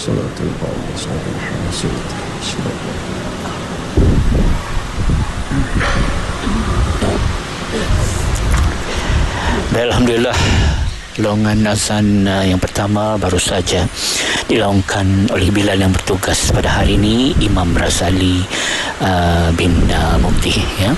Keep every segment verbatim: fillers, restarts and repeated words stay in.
Salatul Fatiha. Salatul Alhamdulillah, longan azan uh, yang pertama baru saja dilaungkan oleh Bilal yang bertugas pada hari ini, Imam Razali uh, bin uh, Mukti, ya.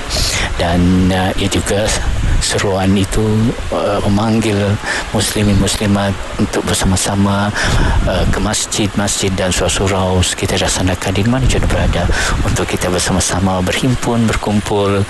Dan uh, ia juga seruan itu uh, memanggil muslimin muslimat untuk bersama-sama uh, ke masjid-masjid dan surau-surau kita laksanakan di mana juga berada, untuk kita bersama-sama berhimpun, berkumpul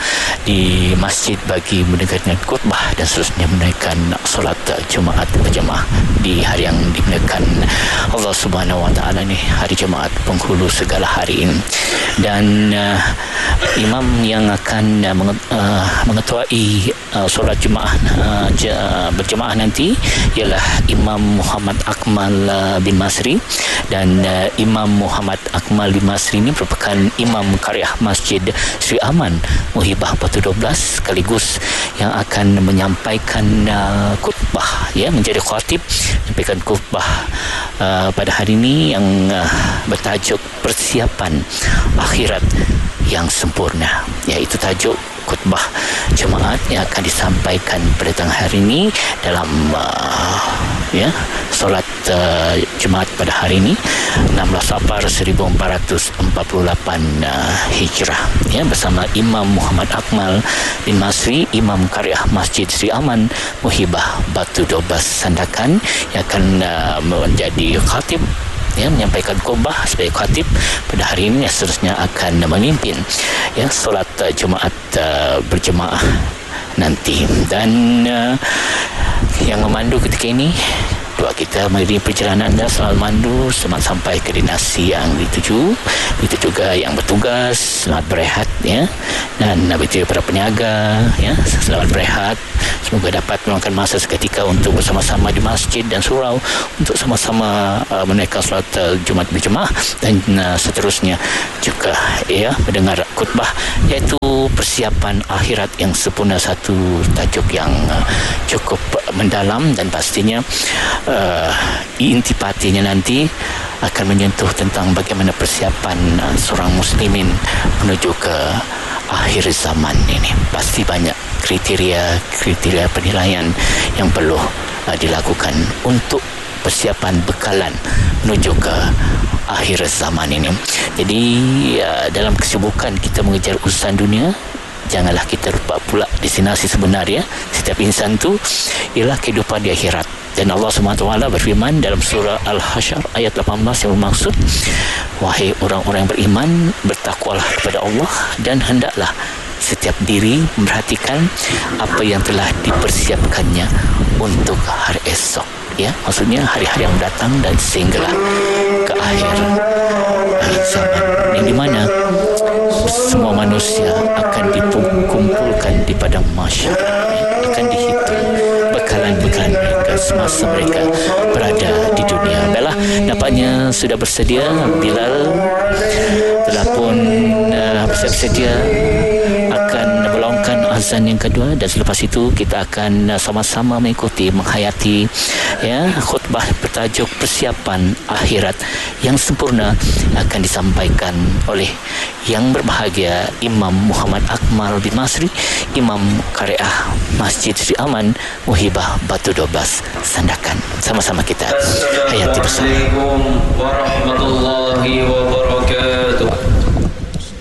di masjid bagi mendengarkan khutbah dan seterusnya menunaikan solat Jumaat berjemaah di hari yang dimuliakan Allah Subhanahu wa taala ni, hari Jumaat penghulu segala hari ini. Dan uh, imam yang akan uh, menget, uh, mengetuai uh, solat Jumaah uh, berjemaah nanti ialah Imam Muhammad Akmal uh, bin Masri. Dan uh, Imam Muhammad Akmal bin Masri ini merupakan Imam Qaryah Masjid Sri Aman Muhibah Batu dua belas, sekaligus yang akan menyampaikan uh, khutbah, ya, menjadi khatib menyampaikan khutbah uh, pada hari ini yang uh, bertajuk persiapan akhirat yang sempurna, iaitu tajuk khutbah Jumaat yang akan disampaikan pada tengah hari ini dalam uh, ya solat uh, Jumaat pada hari ini enam belas Safar seribu empat ratus empat puluh lapan uh, Hijrah, ya, bersama Imam Muhammad Akmal bin Masri, Imam Qaryah Masjid Sri Aman Muhibah Batu dua belas Sandakan, yang akan uh, menjadi khatib, ya, menyampaikan khutbah sebagai khatib pada hari ini, yang seterusnya akan memimpin, ya, solat uh, Jumaat uh, berjemaah nanti. Dan uh, yang memandu ketika ini, doa kita mengiringi perjalanan anda selamat mandu, selamat sampai ke destinasi yang dituju. Itu juga yang bertugas, selamat berehat, ya. Dan begitu para peniaga, ya, selamat berehat. Semoga dapat meluangkan masa seketika untuk bersama-sama di masjid dan surau untuk sama-sama uh, menunaikan solat uh, Jumaat berjemaah dan uh, seterusnya juga, ya, mendengar khutbah, iaitu persiapan akhirat yang sempurna, satu tajuk yang uh, cukup mendalam dan pastinya uh, intipatinya nanti akan menyentuh tentang bagaimana persiapan uh, seorang muslimin menuju ke akhir zaman ini. Pasti banyak kriteria-kriteria penilaian yang perlu uh, dilakukan untuk persiapan bekalan menuju ke akhir zaman ini. Jadi uh, dalam kesibukan kita mengejar urusan dunia, janganlah kita lupa pula destinasi sebenarnya setiap insan tu ialah kehidupan di akhirat. Dan Allah subhanahu wa taala berfirman dalam surah Al-Hasyr ayat lapan belas yang bermaksud, wahai orang-orang yang beriman, bertakwalah kepada Allah dan hendaklah setiap diri memperhatikan apa yang telah dipersiapkannya untuk hari esok, ya, maksudnya hari-hari yang datang dan sehinggalah ke akhir zaman, yang di mana semua manusia akan dikumpulkan di padang mahsyar, akan dihitung bekalan-bekalan mereka semasa mereka berada di dunia. Baiklah, nampaknya sudah bersedia Bilal telah pun uh, bersedia akan melaungkan azan yang kedua, dan selepas itu kita akan uh, sama-sama mengikuti, menghayati, ya, khutbah bertajuk persiapan akhirat yang sempurna akan disampaikan oleh yang berbahagia Imam Muhammad Akmal bin Masri, Imam Qaryah Masjid Sri Aman Muhibah Batu dua belas Sandakan. Sama-sama kita hayati bersama. Assalamualaikum warahmatullahi